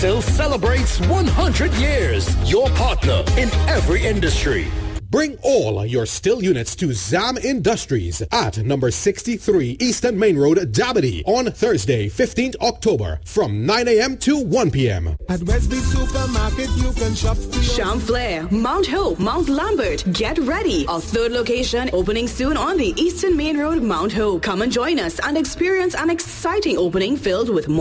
Still celebrates 100 years. Your partner in every industry. Bring all your Still units to ZAM Industries at number 63 Eastern Main Road, Dabity on Thursday, 15th October from 9 a.m. to 1 p.m. At Westby Supermarket, you can shop free. Champlain, Mount Hope, Mount Lambert. Get ready. Our third location opening soon on the Eastern Main Road, Mount Hope. Come and join us and experience an exciting opening filled with more